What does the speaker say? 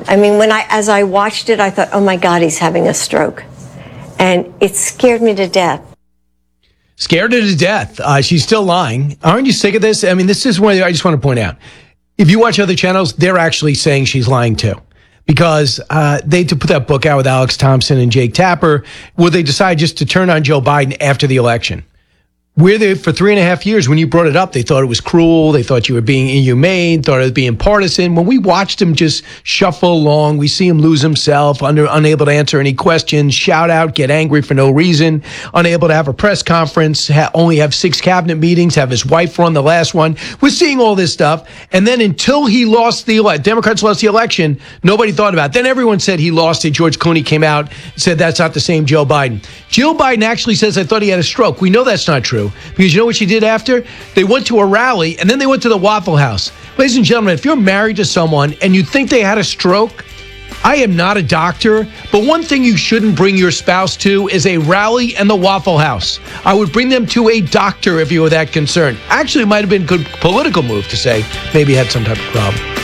I mean, as I watched it, I thought, oh my God, he's having a stroke. And it scared me to death. Scared her to death. She's still lying. Aren't you sick of this? I mean, this is one I just want to point out. If you watch other channels, they're actually saying she's lying too. Because they put that book out with Alex Thompson and Jake Tapper, where they decide just to turn on Joe Biden after the election. We're there for 3.5 years. When you brought it up, they thought it was cruel. They thought you were being inhumane, thought it was being partisan. When we watched him just shuffle along, we see him lose himself, unable to answer any questions, shout out, get angry for no reason, unable to have a press conference, only have 6 cabinet meetings, have his wife run the last one. We're seeing all this stuff. And then until he lost Democrats lost the election, nobody thought about it. Then everyone said he lost it. George Clooney came out and said that's not the same Joe Biden. Joe Biden actually says, I thought he had a stroke. We know that's not true. Because you know what she did after? They went to a rally, and then they went to the Waffle House. Ladies and gentlemen, if you're married to someone and you think they had a stroke, I am not a doctor, but one thing you shouldn't bring your spouse to is a rally and the Waffle House. I would bring them to a doctor if you were that concerned. Actually, it might have been a good political move to say maybe he had some type of problem.